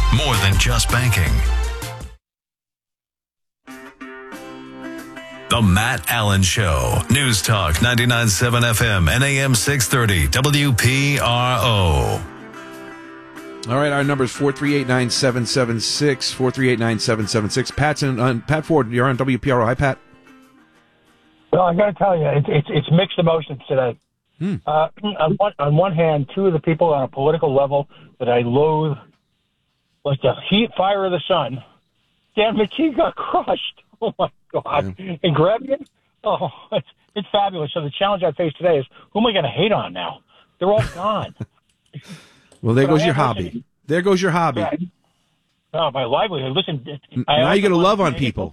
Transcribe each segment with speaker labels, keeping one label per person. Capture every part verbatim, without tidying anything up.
Speaker 1: More than just banking. The Matt Allen Show. News Talk ninety-nine point seven F M and A M six thirty W P R O.
Speaker 2: All right, our number is four three eight, nine seven seven six, four three eight, nine seven seven six. Pat's in, uh, Pat Ford, you're on W P R O. Hi, Pat.
Speaker 3: Well, I got to tell you, it's, it's it's mixed emotions today. Hmm. Uh, on one on one hand, two of the people on a political level that I loathe, like the heat fire of the sun, Dan McKee got crushed. Oh my God! Yeah. And Grevin, oh, it's it's fabulous. So the challenge I face today is, who am I going to hate on now? They're all gone.
Speaker 2: Well, there but goes your hobby. Listening. There goes your hobby.
Speaker 3: Yeah. Oh, my livelihood. Listen,
Speaker 2: now you're going to love on people.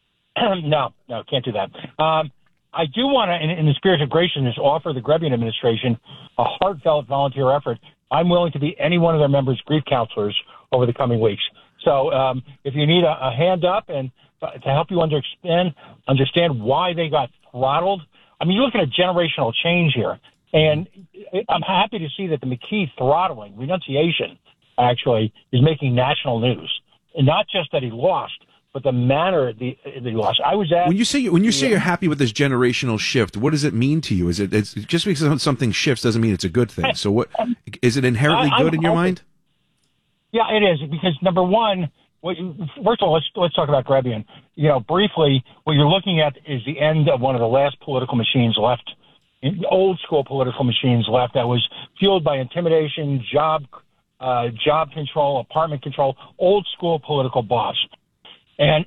Speaker 3: no, no, can't do that. Um, I do want to, in, in the spirit of graciousness, offer the Grevin administration a heartfelt volunteer effort. I'm willing to be any one of their members' grief counselors over the coming weeks. So um, if you need a, a hand up and to help you understand understand why they got throttled, I mean, you're looking at generational change here. And I'm happy to see that the McKee throttling, renunciation, actually, is making national news. And not just that he lost, but the manner that he lost. I was at
Speaker 2: when you say when you say you're happy with this generational shift. What does it mean to you? Is it it's just because something shifts doesn't mean it's a good thing? So what is it inherently
Speaker 3: I,
Speaker 2: good in your
Speaker 3: hoping,
Speaker 2: mind?
Speaker 3: Yeah, it is, because number one, what you, first of all, let's let's talk about Grevin. You know, briefly, what you're looking at is the end of one of the last political machines left, old school political machines left, that was fueled by intimidation, job uh, job control, apartment control, old school political boss. And,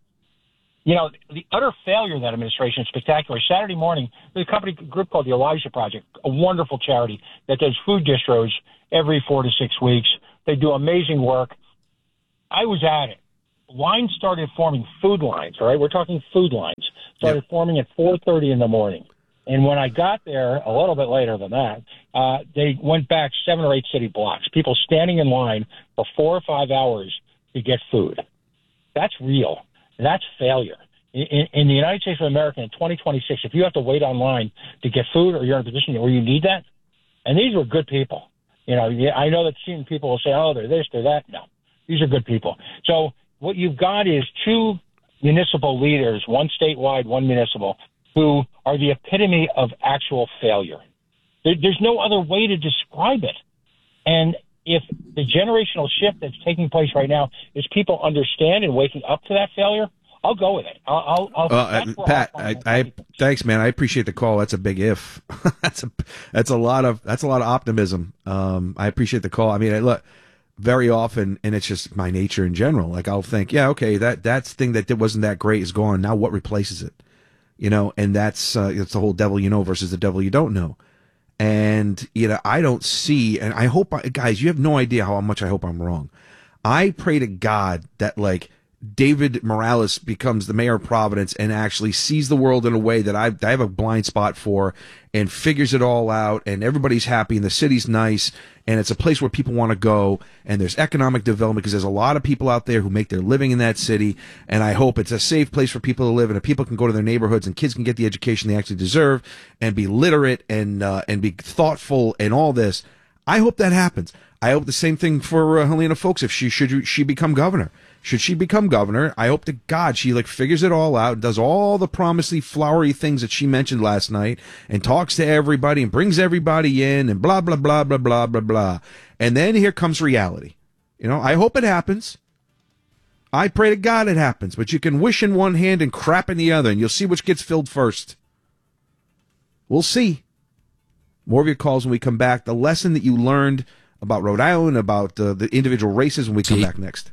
Speaker 3: you know, the utter failure of that administration is spectacular. Saturday morning, there's a company group called the Elijah Project, a wonderful charity that does food distros every four to six weeks. They do amazing work. I was at it. Lines started forming, food lines, all right? We're talking food lines. Started yep. forming at four thirty in the morning. And when I got there, a little bit later than that, uh, they went back seven or eight city blocks. People standing in line for four or five hours to get food. That's real. That's failure. In, in the United States of America in twenty twenty-six, if you have to wait online to get food, or you're in a position where you need that, and these were good people. You know, I know that seeing people will say, oh, they're this, they're that. No, these are good people. So what you've got is two municipal leaders, one statewide, one municipal, who are the epitome of actual failure. There, there's no other way to describe it. And if the generational shift that's taking place right now is people understand and waking up to that failure, I'll go with it. I'll, I'll, I'll
Speaker 2: uh, Pat, I, I, thanks, man. I appreciate the call. That's a big if. that's a that's a lot of that's a lot of optimism. Um, I appreciate the call. I mean, I look very often, and it's just my nature in general. Like I'll think, yeah, okay, that that thing that wasn't that great is gone. Now what replaces it? You know, and that's uh, it's the whole devil you know versus the devil you don't know. And, you know, I don't see, and I hope, guys, you have no idea how much I hope I'm wrong. I pray to God that, like, David Morales becomes the mayor of Providence and actually sees the world in a way that I, I have a blind spot for, and figures it all out, and everybody's happy, and the city's nice, and it's a place where people want to go, and there's economic development, because there's a lot of people out there who make their living in that city, and I hope it's a safe place for people to live, and that people can go to their neighborhoods, and kids can get the education they actually deserve, and be literate, and uh, and be thoughtful, and all this. I hope that happens. I hope the same thing for uh, Helena Foulkes if she should she become governor. Should she become governor, I hope to God she like figures it all out, does all the promising flowery things that she mentioned last night, and talks to everybody and brings everybody in and blah, blah, blah, blah, blah, blah, blah. And then here comes reality. You know, I hope it happens. I pray to God it happens. But you can wish in one hand and crap in the other, and you'll see which gets filled first. We'll see. More of your calls when we come back. The lesson that you learned about Rhode Island, about uh, the individual races when we come back next.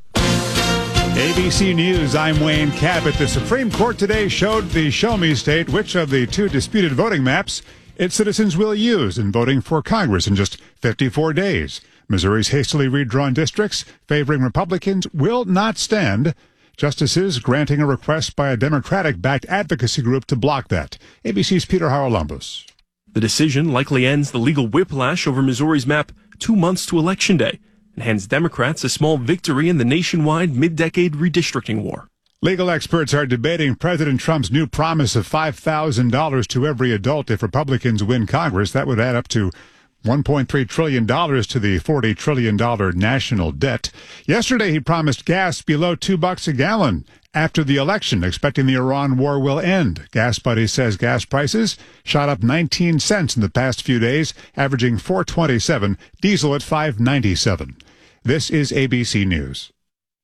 Speaker 4: A B C News, I'm Wayne Cabot. The Supreme Court today showed the Show Me State which of the two disputed voting maps its citizens will use in voting for Congress in just fifty-four days. Missouri's hastily redrawn districts favoring Republicans will not stand. Justices granting a request by a Democratic-backed advocacy group to block that. A B C's Peter Haralampus.
Speaker 5: The decision likely ends the legal whiplash over Missouri's map two months to Election Day, and hands Democrats a small victory in the nationwide mid-decade redistricting war.
Speaker 4: Legal experts are debating President Trump's new promise of five thousand dollars to every adult if Republicans win Congress. That would add up to one point three trillion dollars to the forty trillion dollars national debt. Yesterday, he promised gas below two bucks a gallon after the election, expecting the Iran war will end. Gas Buddy says gas prices shot up nineteen cents in the past few days, averaging four twenty-seven, diesel at five ninety-seven. This is A B C News.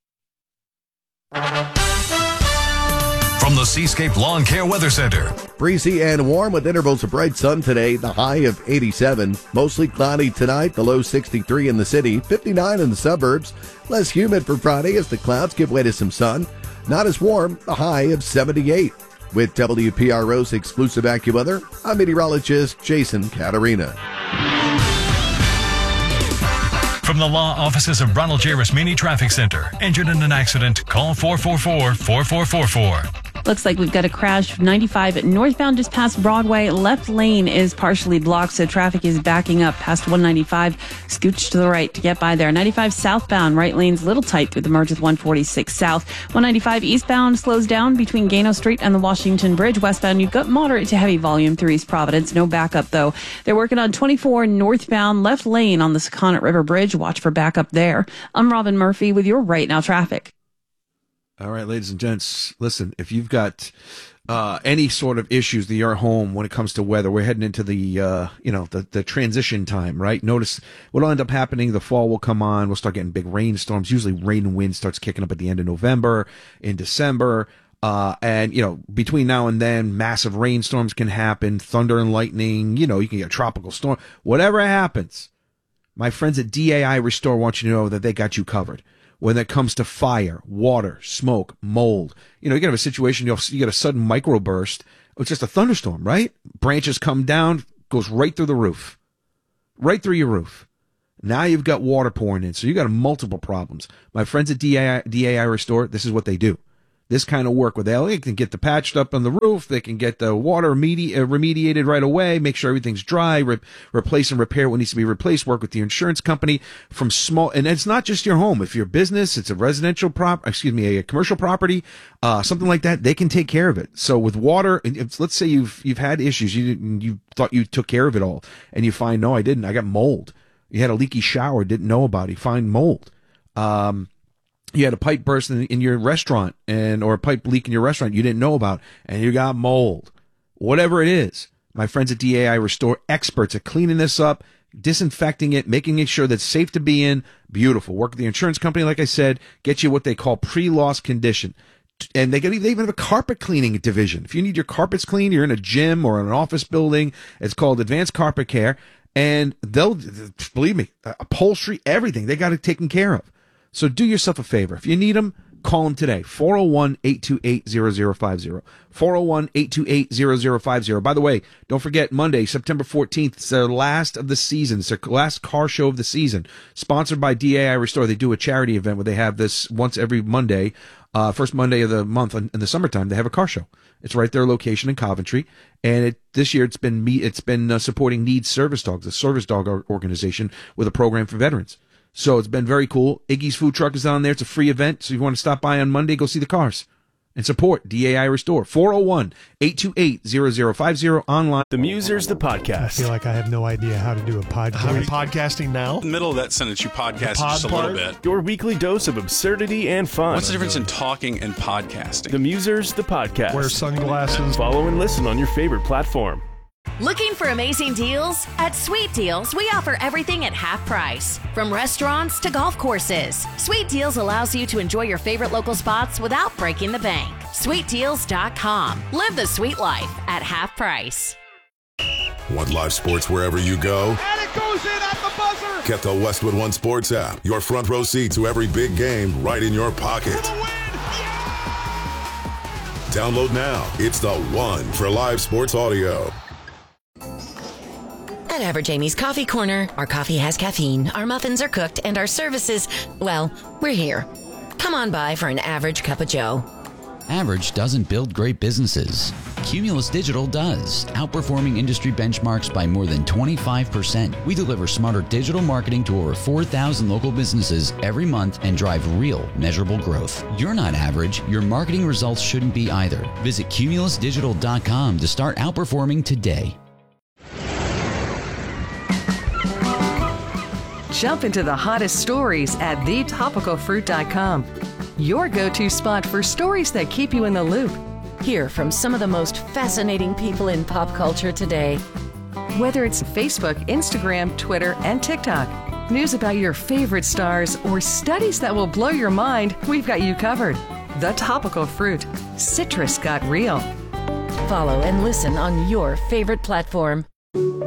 Speaker 1: From the Seascape Lawn Care Weather Center.
Speaker 6: Breezy and warm with intervals of bright sun today, the high of eighty-seven. Mostly cloudy tonight, the low sixty-three in the city, fifty-nine in the suburbs. Less humid for Friday as the clouds give way to some sun. Not as warm, the high of seventy-eight. With W P R O's exclusive AccuWeather, I'm meteorologist Jason Catarina.
Speaker 1: From the law offices of Ronald J. Rasmini Traffic Center. Injured in an accident? Call four four four, four four four four.
Speaker 7: Looks like we've got a crash. ninety-five northbound just past Broadway. Left lane is partially blocked, so traffic is backing up past one ninety-five. Scooch to the right to get by there. ninety-five southbound, right lane's a little tight through the merge with one forty-six south. one ninety-five eastbound slows down between Gano Street and the Washington Bridge. Westbound, you've got moderate to heavy volume through East Providence. No backup, though. They're working on twenty-four northbound, left lane on the Sakonnet River Bridge. Watch for backup there. I'm Robin Murphy with your Right Now traffic.
Speaker 2: All right, ladies and gents, listen, if you've got uh, any sort of issues in your home when it comes to weather, we're heading into the, uh, you know, the, the transition time, right? Notice what'll end up happening, the fall will come on, we'll start getting big rainstorms. Usually rain and wind starts kicking up at the end of November, in December. Uh, and, you know, between now and then, massive rainstorms can happen, thunder and lightning, you know, you can get a tropical storm. Whatever happens, my friends at D A I Restore want you to know that they got you covered. When it comes to fire, water, smoke, mold, you know, you can have a situation, you'll, you get a sudden microburst. It's just a thunderstorm, right? Branches come down, goes right through the roof, right through your roof. Now you've got water pouring in, so you got multiple problems. My friends at D A I, D A I Restore, this is what they do. This kind of work with L A, they can get the patched up on the roof, they can get the water remedi- uh, remediated right away, make sure everything's dry, re- replace and repair what needs to be replaced, work with the insurance company from small, and it's not just your home. If your business, it's a residential prop, excuse me, a commercial property, uh, something like that, they can take care of it. So with water, if, let's say you've, you've had issues, you didn't, you thought you took care of it all, and you find, no, I didn't, I got mold. You had a leaky shower, didn't know about it, you find mold. Um, You had a pipe burst in, in your restaurant and or a pipe leak in your restaurant you didn't know about, and you got mold. Whatever it is, my friends at D A I Restore, experts at cleaning this up, disinfecting it, making it sure that it's safe to be in. Beautiful. Work with the insurance company, like I said, get you what they call pre-loss condition. And they, get, they even have a carpet cleaning division. If you need your carpets cleaned, you're in a gym or an office building, it's called Advanced Carpet Care. And they'll, believe me, upholstery, everything, they got it taken care of. So do yourself a favor. If you need them, call them today. four oh one, eight two eight, zero zero five zero. four oh one, eight two eight, zero zero five zero. By the way, don't forget Monday, September fourteenth. It's their last of the season. It's their last car show of the season. Sponsored by D A I Restore. They do a charity event where they have this once every Monday, uh, first Monday of the month in, in the summertime. They have a car show. It's right their location in Coventry. And it, this year it's been me, it's been uh, supporting Needs Service Dogs, a service dog organization with a program for veterans. So it's been very cool. Iggy's Food Truck is on there. It's a free event. So if you want to stop by on Monday, go see the cars and support D A I Restore. four oh one, eight two eight, zero zero five zero online.
Speaker 8: The Musers, the podcast.
Speaker 9: I feel like I have no idea how to do a podcast.
Speaker 10: How are you podcasting now?
Speaker 11: In the middle of that sentence, you podcast just a little bit.
Speaker 8: Your weekly dose of absurdity and fun.
Speaker 11: What's the difference in talking and podcasting?
Speaker 8: The Musers, the podcast.
Speaker 10: Wear sunglasses.
Speaker 8: Follow and listen on your favorite platform.
Speaker 12: Looking for amazing deals? At Sweet Deals, we offer everything at half price. From restaurants to golf courses, Sweet Deals allows you to enjoy your favorite local spots without breaking the bank. sweet deals dot com. Live the sweet life at half price.
Speaker 13: Want live sports wherever you go?
Speaker 14: And it goes in at the buzzer!
Speaker 13: Get the Westwood One Sports app. Your front row seat to every big game right in your pocket.
Speaker 14: For the win! Yeah!
Speaker 13: Download now. It's the one for live sports audio.
Speaker 15: At Average Amy's Coffee Corner, our coffee has caffeine, our muffins are cooked, and our services, well, we're here. Come on by for an average cup of joe.
Speaker 16: Average doesn't build great businesses. Cumulus Digital does, outperforming industry benchmarks by more than twenty-five percent. We deliver smarter digital marketing to over four thousand local businesses every month and drive real, measurable growth. You're not average. Your marketing results shouldn't be either. Visit cumulus digital dot com to start outperforming today.
Speaker 17: Jump into the hottest stories at the topical fruit dot com. Your go-to spot for stories that keep you in the loop.
Speaker 15: Hear from some of the most fascinating people in pop culture today.
Speaker 17: Whether it's Facebook, Instagram, Twitter, and TikTok, news about your favorite stars, or studies that will blow your mind, we've got you covered. The Topical Fruit. Citrus got real.
Speaker 15: Follow and listen on your favorite platform.